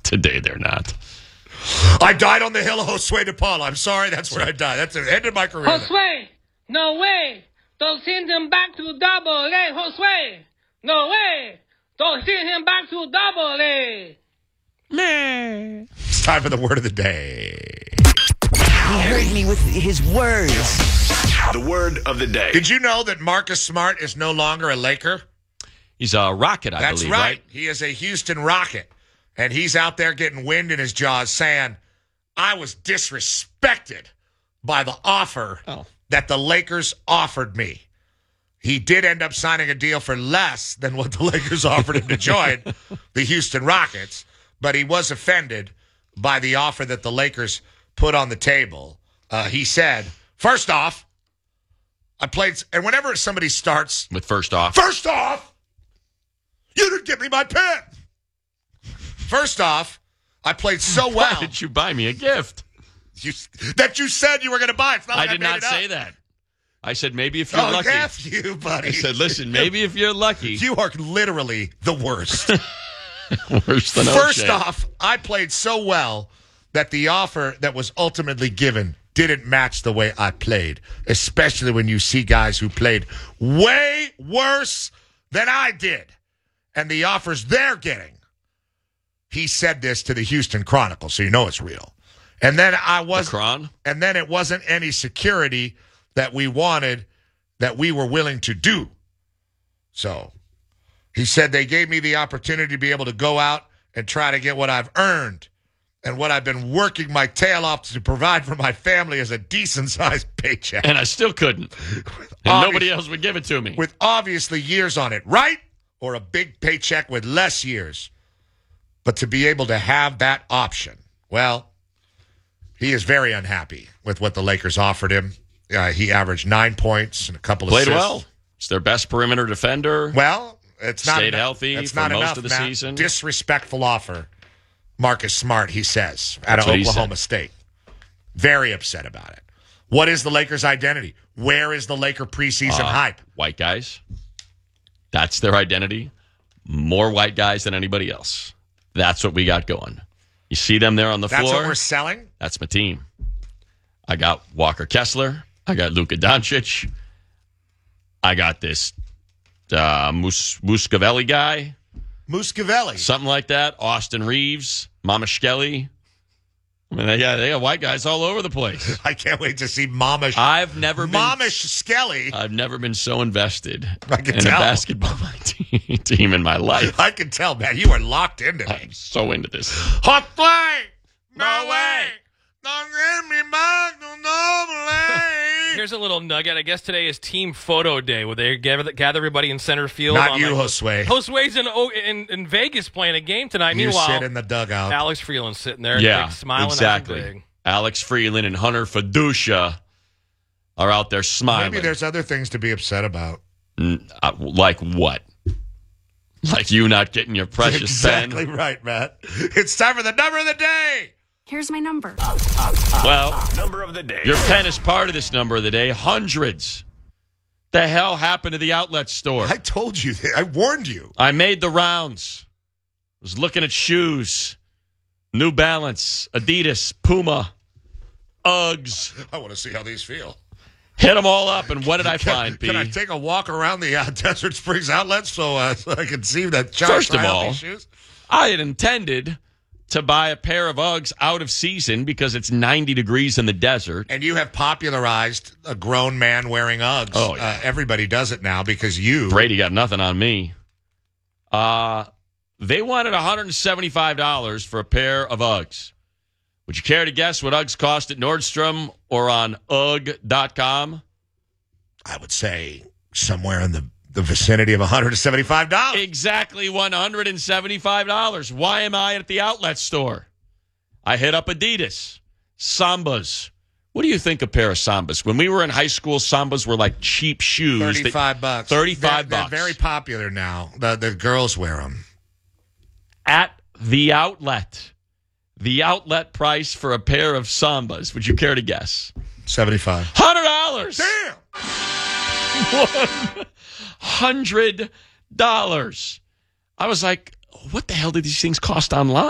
Today they're not. I died on the hill of Josue de Paula. I'm sorry, that's where I died. That's the end of my career. Josue, no way. Don't send him back to Double A. Josue, no way. Don't send him back to Double A. Meh. It's time for the word of the day. He hurt me with his words. The word of the day. Did you know that Marcus Smart is no longer a Laker? He's a Rocket, I That's believe, right. He is a Houston Rocket. And he's out there getting wind in his jaws saying, I was disrespected by the offer that the Lakers offered me. He did end up signing a deal for less than what the Lakers offered him to join the Houston Rockets, but he was offended by the offer that the Lakers put on the table. He said, first off, I played, and whenever somebody starts with first off, you didn't give me my pen. First off, I played so well. Why did you buy me a gift? That you said you were going to buy. It's not like I did not say that. I said maybe if you're lucky. F you, buddy. I said, listen, maybe if you're lucky. You are literally the worst. Worse than First off, I played so well that the offer that was ultimately given didn't match the way I played, especially when you see guys who played way worse than I did. And the offers they're getting. He said this to the Houston Chronicle, so you know it's real. And then and then it wasn't any security that we wanted that we were willing to do. So he said they gave me the opportunity to be able to go out and try to get what I've earned and what I've been working my tail off to provide for my family as a decent-sized paycheck. And I still couldn't. And nobody else would give it to me. With obviously years on it, right? Or a big paycheck with less years. But to be able to have that option, well, he is very unhappy with what the Lakers offered him. He averaged 9 points and a couple of assists. Played well. It's their best perimeter defender. Well, it's not stayed healthy for most of the season. Disrespectful offer. Marcus Smart, he says, out of Oklahoma State. Very upset about it. What is the Lakers' identity? Where is the Laker preseason hype? White guys. That's their identity. More white guys than anybody else. That's what we got going. You see them there on the floor. That's what we're selling? That's my team. I got Walker Kessler. I got Luka Doncic. I got this Muscavelli guy. Muscavelli. Something like that. Austin Reeves. Mama Shkelly. I mean, they got white guys all over the place. I can't wait to see Mama Shkelly. I've never been so invested in a basketball team in my life. I can tell, man. You are locked into it. I'm so into this. Hot play! No way! Don't get me back to double. Here's a little nugget. I guess today is team photo day where they gather everybody in center field. Not you, Josue. Josue's in Vegas playing a game tonight. You Meanwhile, sit in the dugout. Alex Freeland's sitting there, yeah, smiling. Exactly. Big. Alex Freeland and Hunter Fiducia are out there smiling. Maybe there's other things to be upset about. Like what? Like you not getting your precious pen? Exactly right, Matt. It's time for the number of the day. Here's my number. Well, number of the day. Your pen is part of this number of the day. Hundreds. The hell happened to the outlet store? I told you. I warned you. I made the rounds. Was looking at shoes. New Balance, Adidas, Puma, Uggs. I want to see how these feel. Hit them all up, and what did I find, Pete? Can I take a walk around the Desert Springs outlet so I can see that? First of all, shoes? I had intended to buy a pair of Uggs out of season because it's 90 degrees in the desert. And you have popularized a grown man wearing Uggs. Oh, yeah. Everybody does it now because you... Brady got nothing on me. They wanted $175 for a pair of Uggs. Would you care to guess what Uggs cost at Nordstrom or on UGG.com? I would say somewhere in the vicinity of $175. Exactly $175. Why am I at the outlet store? I hit up Adidas. Sambas. What do you think a pair of Sambas? When we were in high school, Sambas were like cheap shoes. $35. $35. They're very popular now. The girls wear them. At the outlet. The outlet price for a pair of Sambas. Would you care to guess? $75. $100. Damn! $100. I was like, what the hell did these things cost online?